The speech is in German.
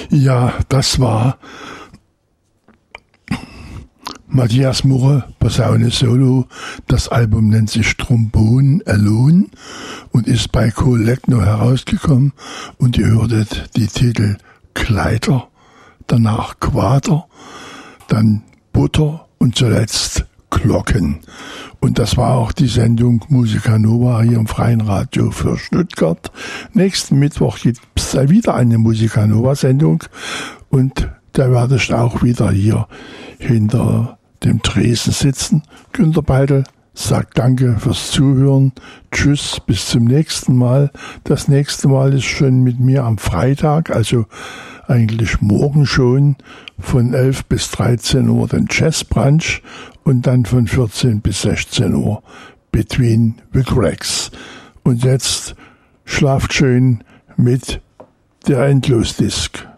Ja, das war Matthias Murre, Posaune Solo. Das Album nennt sich Trombone Alone und ist bei Collecno herausgekommen. Und ihr hörtet die Titel Kleider, danach Quader, dann Butter und zuletzt Glocken. Und das war auch die Sendung Musica Nova hier im Freien Radio für Stuttgart. Nächsten Mittwoch gibt es wieder eine Musica Nova Sendung und da werde ich auch wieder hier hinter dem Tresen sitzen. Günter Beidel sagt Danke fürs Zuhören. Tschüss, bis zum nächsten Mal. Das nächste Mal ist schon mit mir am Freitag, also eigentlich morgen schon, von 11 bis 13 Uhr den Jazzbrunch und dann von 14 bis 16 Uhr Between the Cracks. Und jetzt schlaft schön mit der Endlosdisk.